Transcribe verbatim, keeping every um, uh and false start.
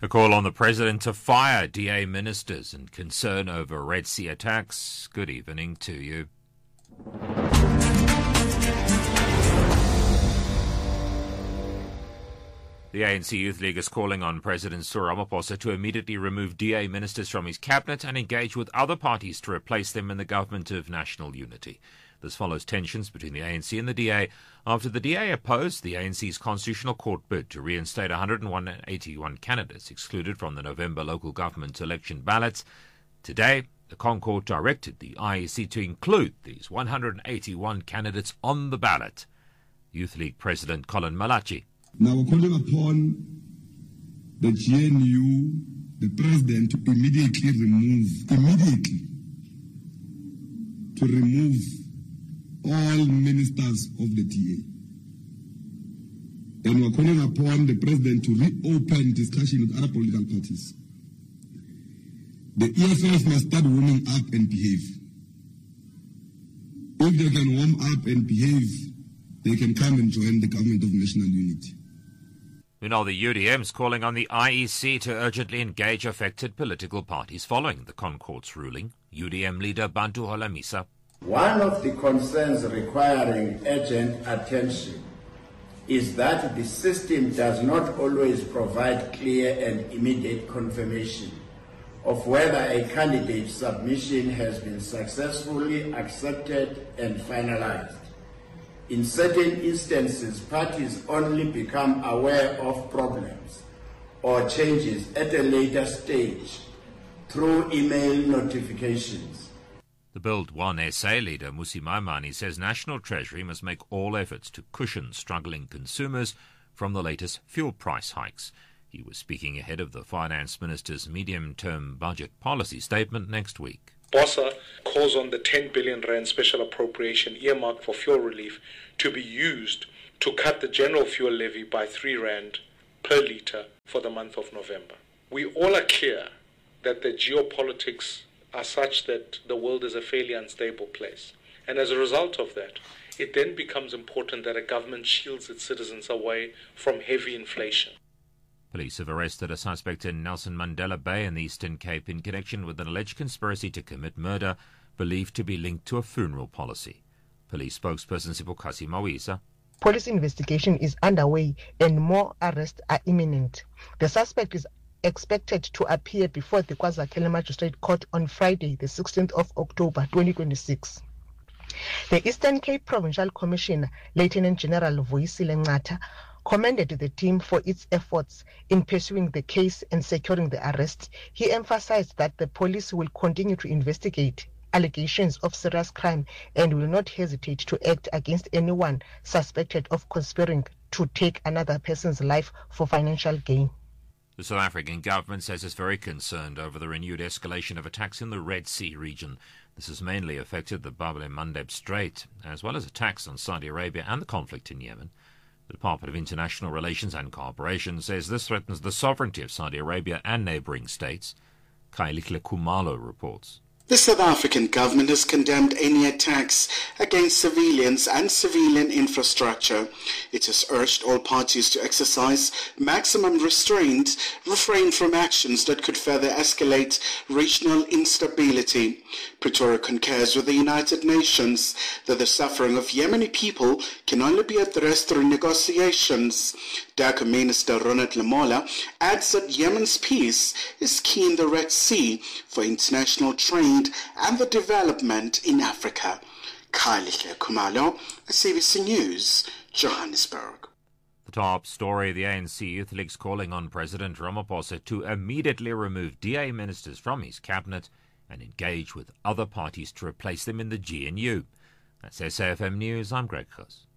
A call on the President to fire D A ministers and concern over Red Sea attacks. Good evening to you. The A N C Youth League is calling on President Cyril Ramaphosa to immediately remove D A ministers from his cabinet and engage with other parties to replace them in the government of national unity. This follows tensions between the A N C and the D A after the D A opposed the A N C's Constitutional Court bid to reinstate one hundred eighty-one candidates excluded from the November local government election ballots. Today, the ConCourt directed the I E C to include these one hundred eighty-one candidates on the ballot. Youth League President Colin Malachi. Now we're calling upon the G N U, the President, to immediately remove, immediately, to remove all ministers of the T A. And we're calling upon the President to reopen discussion with other political parties. The E F F must start warming up and behave. If they can warm up and behave, they can come and join the government of national unity. We know the U D M's calling on the I E C to urgently engage affected political parties following the ConCourt's ruling. U D M leader Bantu Holomisa. One of the concerns requiring urgent attention is that the system does not always provide clear and immediate confirmation of whether a candidate's submission has been successfully accepted and finalized. In certain instances, parties only become aware of problems or changes at a later stage through email notifications. The Build One S A leader, Musi Maimane, says National Treasury must make all efforts to cushion struggling consumers from the latest fuel price hikes. He was speaking ahead of the Finance Minister's medium-term budget policy statement next week. BOSA calls on the ten billion rand special appropriation earmarked for fuel relief to be used to cut the general fuel levy by three rand per litre for the month of November. We all are clear that the geopolitics are such that the world is a fairly unstable place. And as a result of that, it then becomes important that a government shields its citizens away from heavy inflation. Police have arrested a suspect in Nelson Mandela Bay in the Eastern Cape in connection with an alleged conspiracy to commit murder, believed to be linked to a funeral policy. Police spokesperson Sipokasi Mawisa. Police investigation is underway and more arrests are imminent. The suspect is expected to appear before the KwaZulu Magistrate Court on Friday, the sixteenth of October, twenty twenty-six. The Eastern Cape Provincial Commissioner, Lieutenant General Vuyisile Nqatha, commended the team for its efforts in pursuing the case and securing the arrest. He emphasized that the police will continue to investigate allegations of serious crime and will not hesitate to act against anyone suspected of conspiring to take another person's life for financial gain. The South African government says it's very concerned over the renewed escalation of attacks in the Red Sea region. This has mainly affected the Bab el-Mandeb Strait, as well as attacks on Saudi Arabia and the conflict in Yemen. The Department of International Relations and Cooperation says this threatens the sovereignty of Saudi Arabia and neighbouring states. Khayelihle Khumalo reports. The South African government has condemned any attacks against civilians and civilian infrastructure. It has urged all parties to exercise maximum restraint, refrain from actions that could further escalate regional instability. Pretoria concurs with the United Nations that the suffering of Yemeni people can only be addressed through negotiations. DACA Minister Ronald Lamola adds that Yemen's peace is key in the Red Sea for international trade and the development in Africa. Khayelihle Khumalo, C B C News, Johannesburg. The top story, the A N C Youth League's calling on President Ramaphosa to immediately remove D A ministers from his cabinet and engage with other parties to replace them in the G N U. That's S A F M News, I'm Greg Khus.